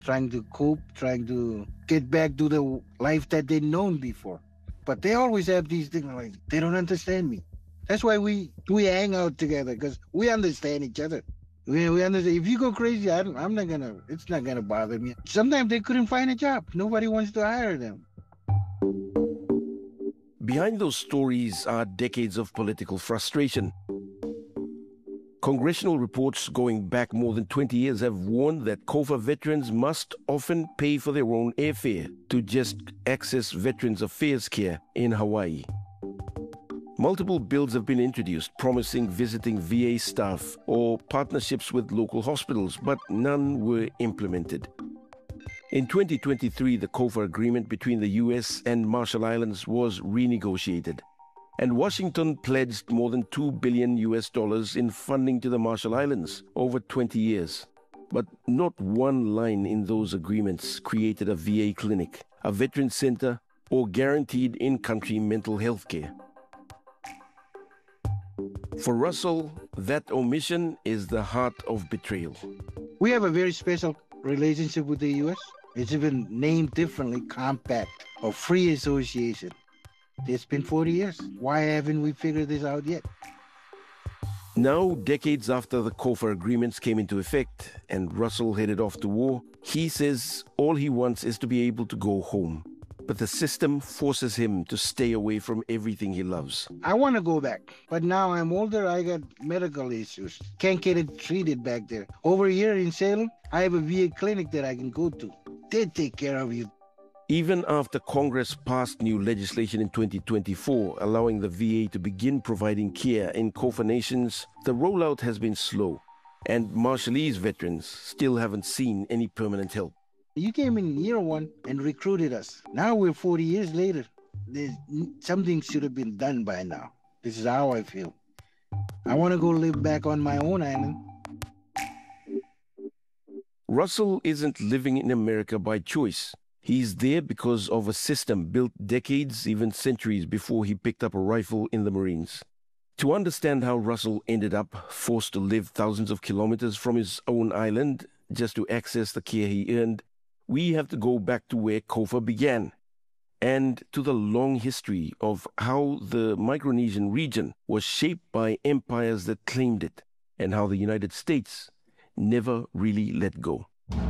trying to cope, trying to get back to the life that they'd known before. But they always have these things like they don't understand me. That's why we hang out together because we understand each other. We understand. If you go crazy, I'm not gonna. It's not gonna bother me. Sometimes they couldn't find a job. Nobody wants to hire them. Behind those stories are decades of political frustration. Congressional reports going back more than 20 years have warned that COFA veterans must often pay for their own airfare to just access Veterans Affairs care in Hawaii. Multiple bills have been introduced promising visiting VA staff or partnerships with local hospitals, but none were implemented. In 2023, the COFA agreement between the U.S. and Marshall Islands was renegotiated, and Washington pledged more than $2 billion in funding to the Marshall Islands over 20 years. But not one line in those agreements created a VA clinic, a veterans center, or guaranteed in-country mental health care. For Russell, that omission is the heart of betrayal. We have a very special relationship with the U.S. It's even named differently, Compact or Free Association. It's been 40 years. Why haven't we figured this out yet? Now, decades after the COFA agreements came into effect and Russell headed off to war, he says all he wants is to be able to go home. But the system forces him to stay away from everything he loves. I want to go back, but now I'm older, I got medical issues. Can't get it treated back there. Over here in Salem, I have a VA clinic that I can go to. They take care of you. Even after Congress passed new legislation in 2024 allowing the VA to begin providing care in COFA nations, the rollout has been slow, and Marshallese veterans still haven't seen any permanent help. You came in year one and recruited us. Now we're 40 years later. Something should have been done by now. This is how I feel. I want to go live back on my own island. Russell isn't living in America by choice. He's there because of a system built decades, even centuries before he picked up a rifle in the Marines. To understand how Russell ended up forced to live thousands of kilometers from his own island just to access the care he earned, we have to go back to where COFA began and to the long history of how the Micronesian region was shaped by empires that claimed it and how the United States never really let go.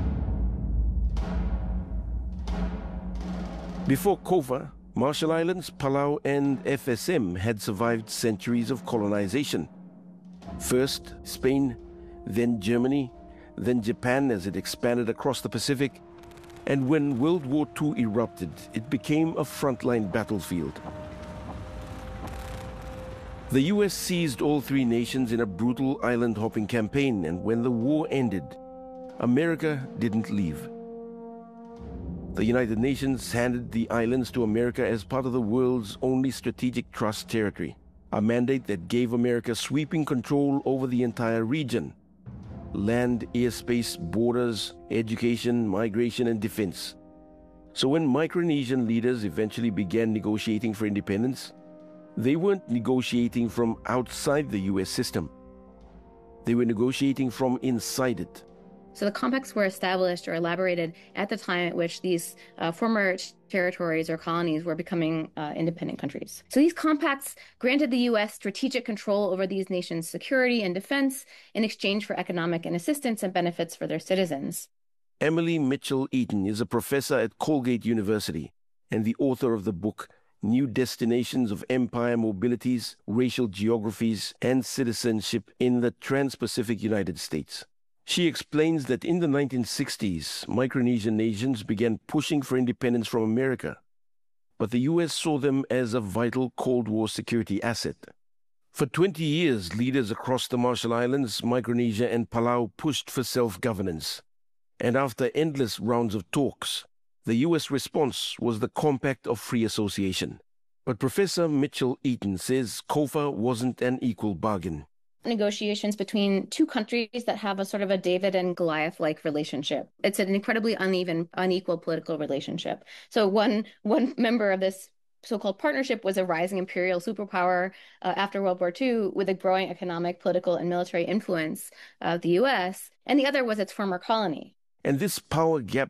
Before COFA, Marshall Islands, Palau, and FSM had survived centuries of colonization. First Spain, then Germany, then Japan as it expanded across the Pacific, and when World War II erupted, it became a frontline battlefield. The U.S. seized all three nations in a brutal island-hopping campaign, and when the war ended, America didn't leave. The United Nations handed the islands to America as part of the world's only strategic trust territory, a mandate that gave America sweeping control over the entire region: land, airspace, borders, education, migration, and defense. So when Micronesian leaders eventually began negotiating for independence, they weren't negotiating from outside the U.S. system. They were negotiating from inside it. So the compacts were established or elaborated at the time at which these former territories or colonies were becoming independent countries. So these compacts granted the U.S. strategic control over these nations' security and defense in exchange for economic and assistance and benefits for their citizens. Emily Mitchell Eaton is a professor at Colgate University and the author of the book New Destinations of Empire Mobilities, Racial Geographies, and Citizenship in the Trans-Pacific United States. She explains that in the 1960s, Micronesian nations began pushing for independence from America, but the U.S. saw them as a vital Cold War security asset. For 20 years, leaders across the Marshall Islands, Micronesia, and Palau pushed for self-governance. And after endless rounds of talks, the U.S. response was the Compact of Free Association. But Professor Mitchell Eaton says COFA wasn't an equal bargain. Negotiations between two countries that have a sort of a David and Goliath-like relationship. It's an incredibly unequal political relationship. So one member of this so-called partnership was a rising imperial superpower after World War II with a growing economic, political, and military influence of the U.S., and the other was its former colony. And this power gap